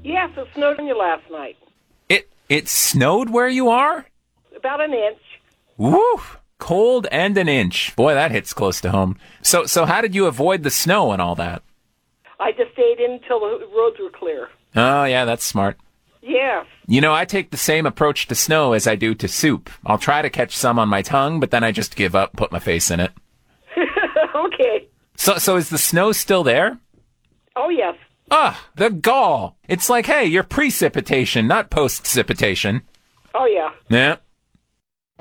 Yes, it snowed on you last night. It snowed where you are? About an inch. Woo! Cold and an inch. Boy, that hits close to home. So how did you avoid the snow and all that? I just stayed in until the roads were clear. Oh, yeah, that's smart. Yes. You know, I take the same approach to snow as I do to soup. I'll try to catch some on my tongue, but then I just give up, put my face in it. Okay. So is the snow still there? Oh, yes. The gall. It's like, hey, you're precipitation, not post-cipitation. Oh, yeah. Yeah.